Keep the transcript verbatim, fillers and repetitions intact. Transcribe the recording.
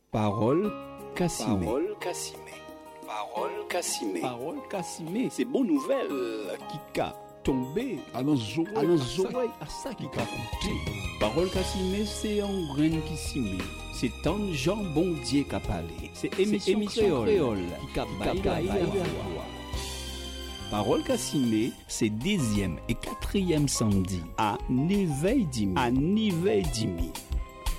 Parole Kassimé. Parole Kassimé. Parole Kassimé. Parole Kassimé. C'est bonne nouvelle qui ka tombé à nos oreilles, à nos oreilles, à ça qui ka coûté. Parole Kassimé, c'est un grain qui simé. C'est un Jean bon Dieu qui a parlé. C'est émission créole qui a baillé la voix. Parole Kassimé, c'est deuxième et quatrième samedi à neuf heures dix. À neuf heures dix.